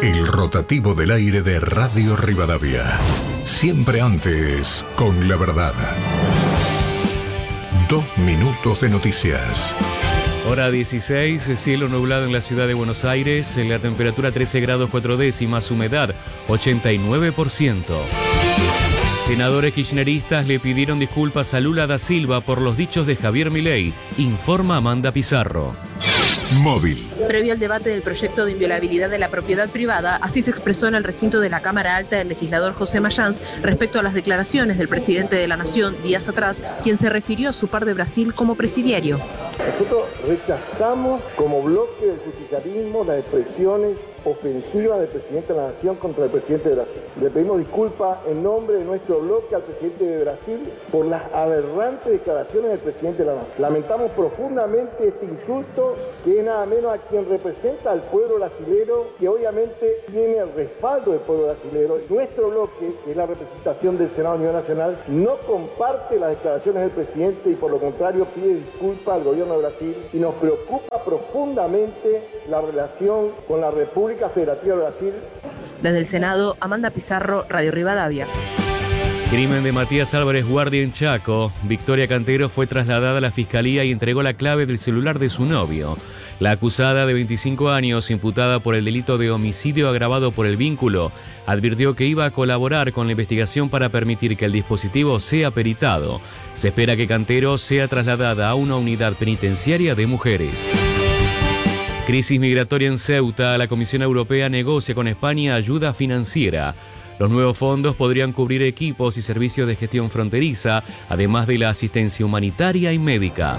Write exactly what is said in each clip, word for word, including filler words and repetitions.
El rotativo del aire de Radio Rivadavia. Siempre antes, con la verdad. Dos minutos de noticias. Hora dieciséis, cielo nublado en la ciudad de Buenos Aires, la temperatura trece grados cuatro décimas, humedad ochenta y nueve por ciento. Senadores kirchneristas le pidieron disculpas a Lula da Silva por los dichos de Javier Milei, informa Amanda Pizarro. Móvil. Previo al debate del proyecto de inviolabilidad de la propiedad privada, así se expresó en el recinto de la Cámara Alta el legislador José Mayans respecto a las declaraciones del presidente de la Nación días atrás, quien se refirió a su par de Brasil como presidiario. Nosotros rechazamos como bloque del justicialismo las expresiones ofensivas del presidente de la Nación contra el presidente de Brasil. Le pedimos disculpas en nombre de nuestro bloque al presidente de Brasil por las aberrantes declaraciones del presidente de la Nación. Lamentamos profundamente este insulto, que es nada menos a quien representa al pueblo brasilero, que obviamente tiene el respaldo del pueblo brasilero. Nuestro bloque, que es la representación del Senado a nivel nacional, no comparte las declaraciones del presidente y por lo contrario pide disculpas al gobierno de Brasil, y nos preocupa profundamente la relación con la República Federativa de Brasil. Desde el Senado, Amanda Pizarro, Radio Rivadavia. Crimen de Matías Álvarez Guardia en Chaco. Victoria Cantero fue trasladada a la fiscalía y entregó la clave del celular de su novio. La acusada de veinticinco años, imputada por el delito de homicidio agravado por el vínculo, advirtió que iba a colaborar con la investigación para permitir que el dispositivo sea peritado. Se espera que Cantero sea trasladada a una unidad penitenciaria de mujeres. Crisis migratoria en Ceuta. La Comisión Europea negocia con España ayuda financiera. Los nuevos fondos podrían cubrir equipos y servicios de gestión fronteriza, además de la asistencia humanitaria y médica.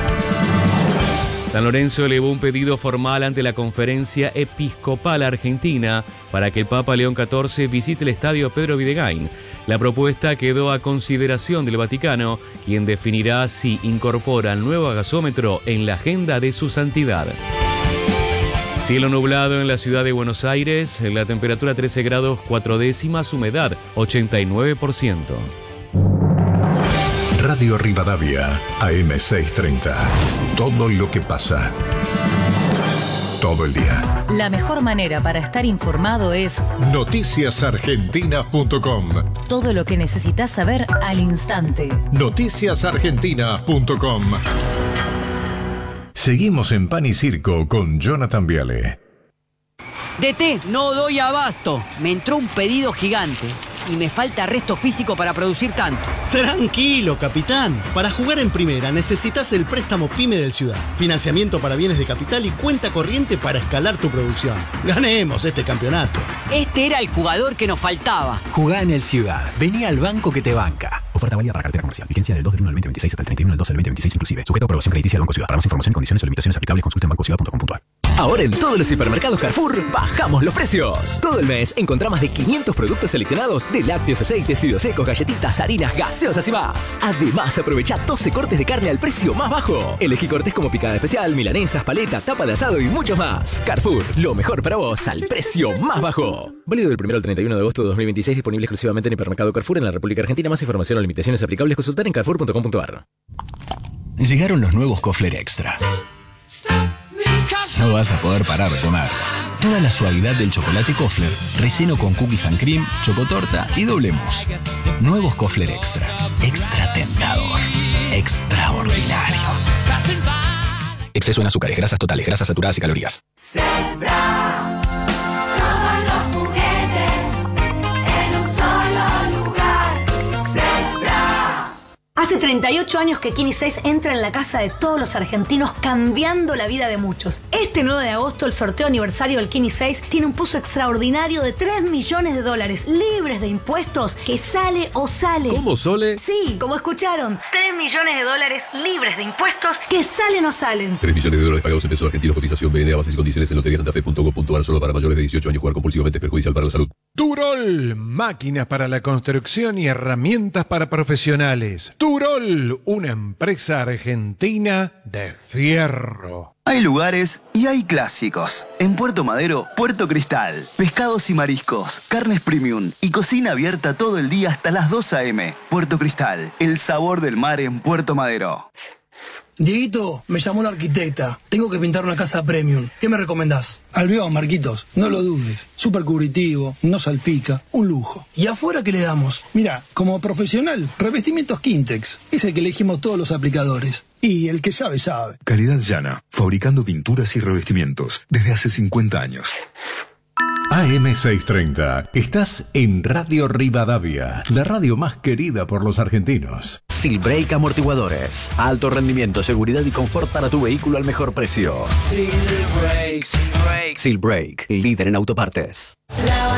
San Lorenzo elevó un pedido formal ante la Conferencia Episcopal Argentina para que el Papa León catorce visite el estadio Pedro Videgain. La propuesta quedó a consideración del Vaticano, quien definirá si incorpora el nuevo gasómetro en la agenda de su santidad. Cielo nublado en la ciudad de Buenos Aires, la temperatura trece grados cuatro décimas, humedad ochenta y nueve por ciento. Radio Rivadavia, A M seiscientos treinta. Todo lo que pasa. Todo el día. La mejor manera para estar informado es noticias argentinas punto com. Todo lo que necesitas saber al instante. noticias argentinas punto com. Seguimos en Pan y Circo con Jonathan Viale. D T, no doy abasto. Me entró un pedido gigante y me falta resto físico para producir tanto. Tranquilo, capitán. Para jugar en primera necesitas el préstamo PYME del Ciudad. Financiamiento para bienes de capital y cuenta corriente para escalar tu producción. Ganemos este campeonato. Este era el jugador que nos faltaba. Jugá en el Ciudad. Vení al banco que te banca. Oferta válida para cartera comercial. Vigencia del dos del uno al veinte veintiséis hasta el treinta y uno del dos del veinte veintiséis inclusive. Sujeto a aprobación crediticia del Banco Ciudad. Para más información, condiciones o limitaciones aplicables, consulta en banco ciudad punto com punto a r. Ahora en todos los supermercados Carrefour bajamos los precios. Todo el mes encontrá más de quinientos productos seleccionados de lácteos, aceites, fideos secos, galletitas, harinas, gaseosas y más. Además, aprovecha doce cortes de carne al precio más bajo. Elegí cortes como picada especial, milanesas, paleta, tapa de asado y muchos más. Carrefour, lo mejor para vos al precio más bajo. Válido del primero al treinta y uno de agosto de dos mil veintiséis, disponible exclusivamente en Hipermercado Carrefour en la República Argentina. Más información o limitaciones aplicables, consultar en carrefour punto com punto a r. Llegaron los nuevos Kofler Extra. No vas a poder parar de comer. Toda la suavidad del chocolate Kofler, relleno con cookies and cream, chocotorta y doble mousse. Nuevos Kofler Extra. Extra tentador. Extraordinario. Exceso en azúcares, grasas totales, grasas saturadas y calorías. Sembra todos los juguetes en un solo lugar. Sembra. Hace treinta y ocho años que Kini seis entra en la casa de todos los argentinos, cambiando la vida de muchos. Este nueve de agosto, el sorteo aniversario del Kini seis tiene un pozo extraordinario de tres millones de dólares, libres de impuestos, que sale o sale. ¿Cómo, Sole? Sí, como escucharon, tres millones de dólares libres de impuestos, que salen o salen. tres millones de dólares pagados en pesos argentinos, cotización B N A, bases y condiciones en lotería santa fe punto com punto a r, solo para mayores de dieciocho años. Jugar compulsivamente es perjudicial para la salud. Turol, máquinas para la construcción y herramientas para profesionales. Turol, una empresa argentina de fierro. Hay lugares y hay clásicos. En Puerto Madero, Puerto Cristal. Pescados y mariscos, carnes premium y cocina abierta todo el día hasta las dos a eme. Puerto Cristal, el sabor del mar en Puerto Madero. Dieguito, me llamó la arquitecta. Tengo que pintar una casa premium. ¿Qué me recomendás? Albión, Marquitos. No lo dudes. Súper cubritivo, no salpica. Un lujo. ¿Y afuera qué le damos? Mira, como profesional, revestimientos Quintex. Es el que elegimos todos los aplicadores. Y el que sabe, sabe. Calidad llana. Fabricando pinturas y revestimientos. Desde hace cincuenta años. A M seiscientos treinta. Estás en Radio Rivadavia, la radio más querida por los argentinos. Silbrake Amortiguadores. Alto rendimiento, seguridad y confort para tu vehículo al mejor precio. Silbrake. Silbrake. Silbrake, líder en autopartes. La